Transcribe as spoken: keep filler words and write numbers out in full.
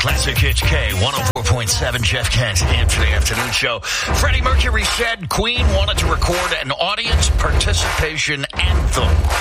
Classic H K one oh four point seven, Jeff Kent into the afternoon show. Freddie Mercury said Queen wanted to record an audience participation anthem.